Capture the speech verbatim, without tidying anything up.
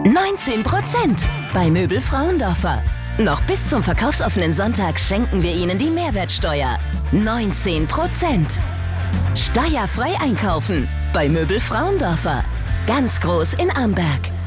neunzehn Prozent bei Möbel Frauendorfer. Noch bis zum verkaufsoffenen Sonntag schenken wir Ihnen die Mehrwertsteuer. neunzehn Prozent. Steuerfrei einkaufen bei Möbel Frauendorfer. Ganz groß in Amberg.